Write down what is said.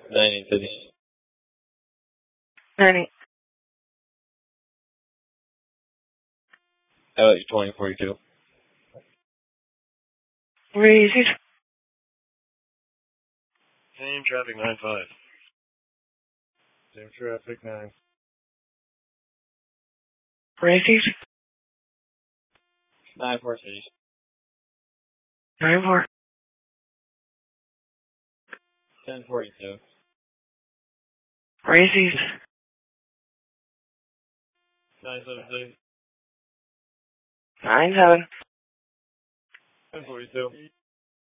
950. 90. How about your 2042? Raise it. Same traffic 9-5. Same traffic 9. Raise it. 946. 94. 1042. Raise it. 976. 97. 1042.